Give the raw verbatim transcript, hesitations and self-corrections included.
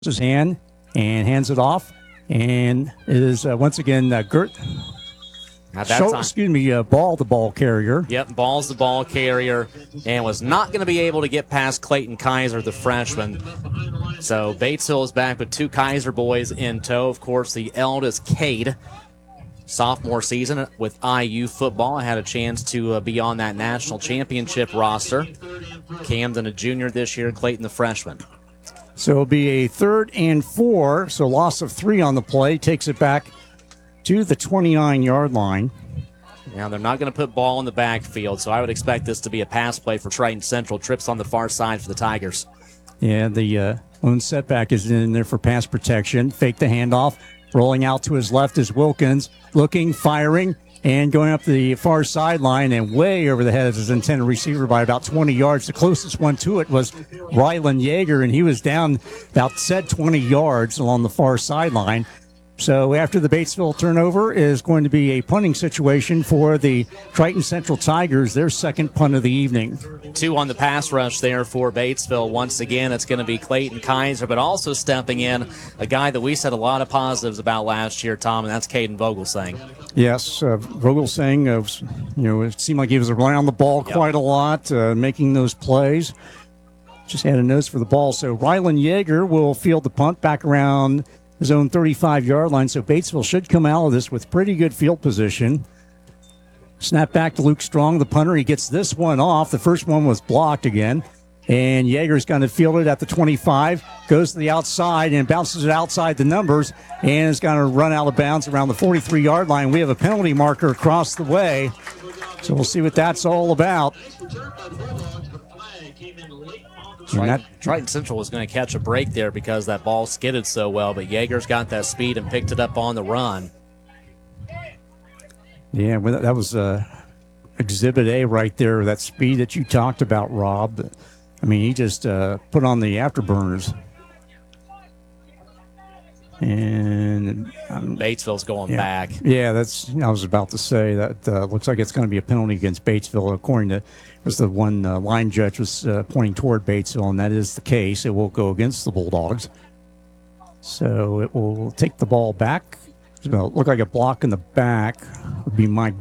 his hand and hands it off, and it is uh, once again uh, Gert. At that So, time, excuse me, uh, Ball, the ball carrier. Yep, Ball's the ball carrier, and was not going to be able to get past Clayton Kaiser, the freshman. So Batesville is back with two Kaiser boys in tow. Of course, the eldest, Cade, sophomore season with I U football. I had a chance to uh, be on that national championship roster. Camden, a junior this year, Clayton, the freshman. So it'll be a third and four, so loss of three on the play, takes it back to the twenty-nine-yard line. Now, they're not going to put Ball in the backfield, so I would expect this to be a pass play for Triton Central. Trips on the far side for the Tigers. Yeah, the uh, lone setback is in there for pass protection. Fake the handoff. Rolling out to his left is Wilkins. Looking, firing, and going up the far sideline and way over the head of his intended receiver by about twenty yards. The closest one to it was Rylan Yeager, and he was down about said twenty yards along the far sideline. So after the Batesville turnover is going to be a punting situation for the Triton Central Tigers, their second punt of the evening. Two on the pass rush there for Batesville. Once again, it's going to be Clayton Kaiser, but also stepping in a guy that we said a lot of positives about last year, Tom, and that's Caden Vogelsang. Yes, uh, Vogelsang, uh, you know, it seemed like he was around the ball Yep. quite a lot, uh, making those plays. Just had a nose for the ball. So Rylan Yeager will field the punt back around his own thirty-five-yard line. So Batesville should come out of this with pretty good field position. Snap back to Luke Strong, the punter. He gets this one off. The first one was blocked again. And Yeager's going to field it at the twenty-five, goes to the outside and bounces it outside the numbers, and is going to run out of bounds around the forty-three-yard line. We have a penalty marker across the way, so we'll see what that's all about. And that, Triton Central was going to catch a break there because that ball skidded so well, but Yeager's got that speed and picked it up on the run. yeah, well, that was uh, Exhibit A right there, that speed that you talked about, Rob. I mean, he just uh, put on the afterburners. And um, Batesville's going yeah. back. Yeah, that's. I was about to say that uh, looks like it's going to be a penalty against Batesville, according to was the one uh, line judge was uh, pointing toward Batesville, and that is the case. It will go against the Bulldogs. So it will take the ball back. It'll look like a block in the back would be my